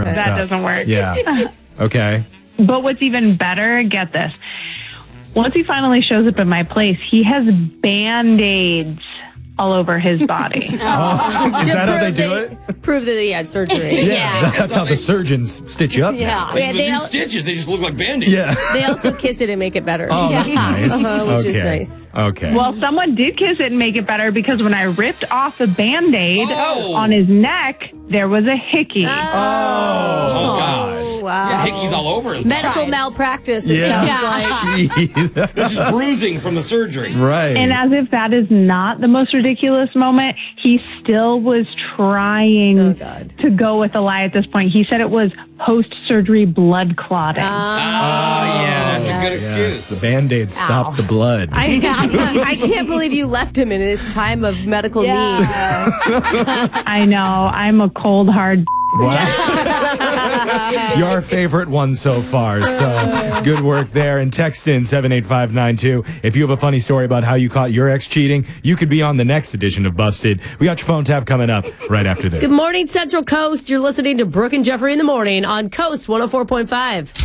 and stuff. That doesn't work. Yeah. Okay. But what's even better, get this. Once he finally shows up at my place, he has Band-Aids all over his body. Is that how they do it? Prove that he had surgery. Yeah. That's how the surgeons stitch you up. Yeah. With the new stitches, they just look like Band-Aids. Yeah. They also kiss it and make it better. Oh, that's nice. Which is nice. Okay. Well, someone did kiss it and make it better because when I ripped off the Band-Aid on his neck, there was a hickey. Oh, God. Wow. Yeah, hickeys all over his Medical malpractice, it sounds like. Jeez. It's just bruising from the surgery. Right. And as if that is not the most ridiculous moment, he still was trying to go with a lie at this point. He said it was post-surgery blood clotting. Yeah, that's a good excuse. The Band-Aid stopped the blood. I can't believe you left him in his time of medical need. I know. I'm a cold, hard... Your favorite one so far. So good work there. And text in 78592. If you have a funny story about how you caught your ex cheating, you could be on the next edition of Busted. We got your phone tap coming up right after this. Good morning, Central Coast. You're listening to Brooke and Jeffrey in the morning on Coast 104.5.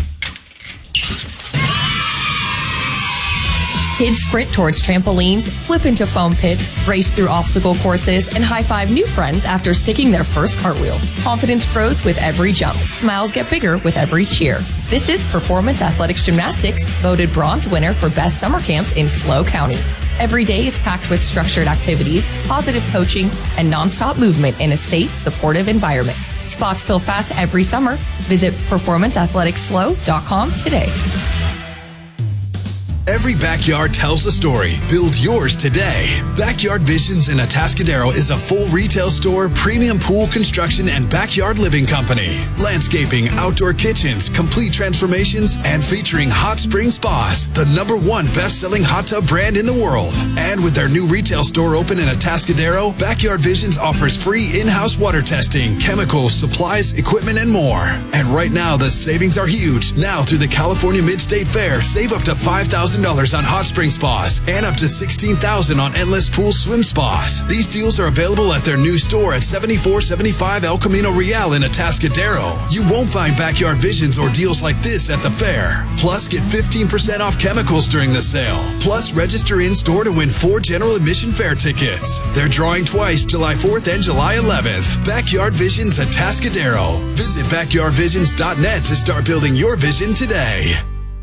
Kids sprint towards trampolines, flip into foam pits, race through obstacle courses, and high-five new friends after sticking their first cartwheel. Confidence grows with every jump. Smiles get bigger with every cheer. This is Performance Athletics Gymnastics, voted bronze winner for best summer camps in SLO County. Every day is packed with structured activities, positive coaching, and nonstop movement in a safe, supportive environment. Spots fill fast every summer. Visit performanceathleticslo.com today. Every backyard tells a story. Build yours today. Backyard Visions in Atascadero is a full retail store, premium pool construction, and backyard living company. Landscaping, outdoor kitchens, complete transformations, and featuring hot spring spas, the #1 best-selling hot tub brand in the world. And with their new retail store open in Atascadero, Backyard Visions offers free in-house water testing, chemicals, supplies, equipment, and more. And right now, the savings are huge. Now through the California Mid-State Fair, save up to $5,000 on hot spring spas and up to $16,000 on endless pool swim spas. These deals are available at their new store at 7475 El Camino Real in Atascadero. You won't find Backyard Visions or deals like this at the fair. Plus, get 15% off chemicals during the sale. Plus, register in-store to win 4 general admission fair tickets. They're drawing twice, July 4th and July 11th. Backyard Visions Atascadero. Visit backyardvisions.net to start building your vision today.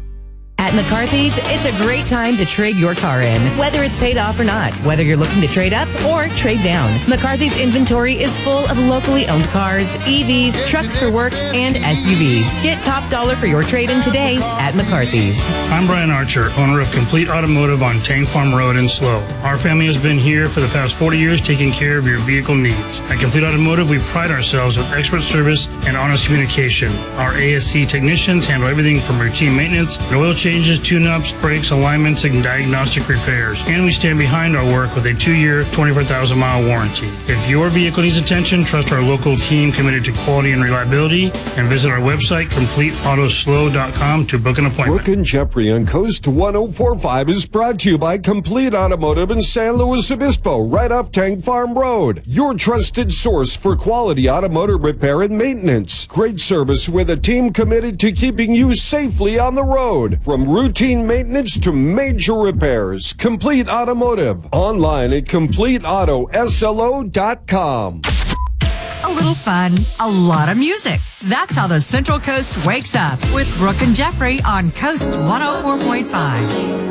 At McCarthy's, it's a great time to trade your car in, whether it's paid off or not, whether you're looking to trade up or trade down. McCarthy's inventory is full of locally owned cars, EVs, trucks for work, and SUVs. Get top dollar for your trade-in today at McCarthy's. I'm Brian Archer, owner of Complete Automotive on Tank Farm Road in SLO. Our family has been here for the past 40 years taking care of your vehicle needs. At Complete Automotive, we pride ourselves with expert service and honest communication. Our ASC technicians handle everything from routine maintenance and oil changes, tune-ups, brakes, alignments, and diagnostic repairs. And we stand behind our work with a 2-year, 24,000-mile warranty. If your vehicle needs attention, trust our local team committed to quality and reliability, and visit our website, CompleteAutoSLO.com, to book an appointment. Brooke and Jeffrey on Coast 104.5 is brought to you by Complete Automotive in San Luis Obispo, right off Tank Farm Road. Your trusted source for quality automotive repair and maintenance. Great service with a team committed to keeping you safely on the road. From routine maintenance to major repairs. Complete Automotive. Online at CompleteAutoSLO.com. A little fun, a lot of music. That's how the Central Coast wakes up with Brooke and Jeffrey on Coast 104.5.